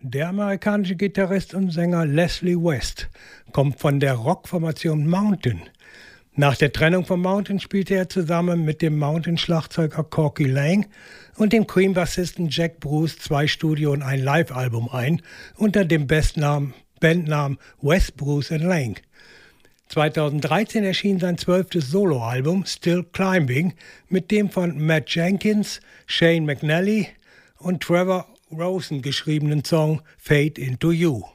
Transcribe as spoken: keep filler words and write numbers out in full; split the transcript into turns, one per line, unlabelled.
Der amerikanische Gitarrist und Sänger Leslie West kommt von der Rockformation Mountain. Nach der Trennung von Mountain spielte er zusammen mit dem Mountain-Schlagzeuger Corky Laing und dem Cream-Bassisten Jack Bruce zwei Studio- und ein Live-Album ein, unter dem Bestnamen, Bandnamen West, Bruce and Laing. zweitausenddreizehn erschien sein zwölftes Soloalbum Still Climbing mit dem von Matt Jenkins, Shane McNally und Trevor Rosen geschriebenen Song Fade Into You.